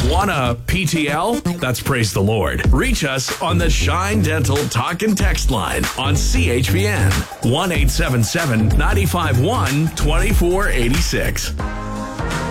Want a PTL? That's praise the Lord. Reach us on the Shine Dental talk and text line on CHPN 1-877-951-2486.